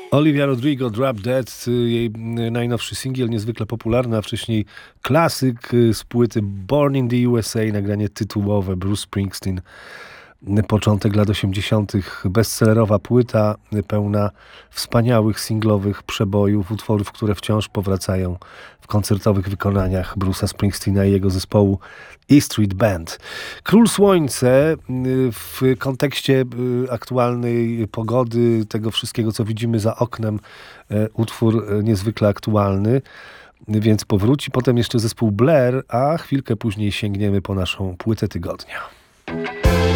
Olivia Rodrigo, Drop Dead, jej najnowszy singiel, niezwykle popularny, a wcześniej klasyk z płyty Born in the USA, nagranie tytułowe Bruce Springsteen. Początek lat 80. bestsellerowa płyta pełna wspaniałych singlowych przebojów, utworów, które wciąż powracają w koncertowych wykonaniach Bruce'a Springsteena i jego zespołu E Street Band. Król Słońce w kontekście aktualnej pogody, tego wszystkiego, co widzimy za oknem, utwór niezwykle aktualny, więc powróci. Potem jeszcze zespół Blair, a chwilkę później sięgniemy po naszą płytę tygodnia.